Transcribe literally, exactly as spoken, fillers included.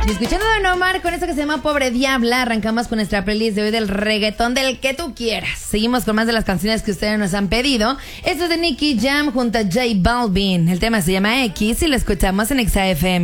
Y escuchando a Don Omar con esto que se llama Pobre Diabla, arrancamos con nuestra playlist de hoy del reggaetón del que tú quieras. Seguimos con más de las canciones que ustedes nos han pedido. Esto es de Nicky Jam junto a J Balvin. El tema se llama X y lo escuchamos en Exa F M.